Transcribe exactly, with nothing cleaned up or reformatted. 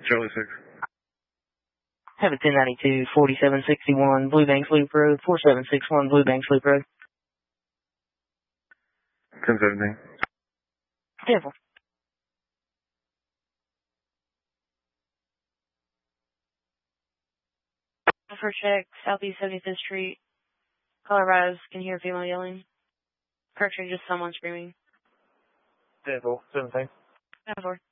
Charlie six. Have a ten ninety-two, forty-seven sixty-one, Blue Banks Loop Road, four seven six one, Blue Banks Loop Road. ten seventeen. Careful. First check, Southeast seventy-fifth Street, Colorado. Can you hear a female yelling? Correction, just someone screaming. ten four, seventeen. ten four.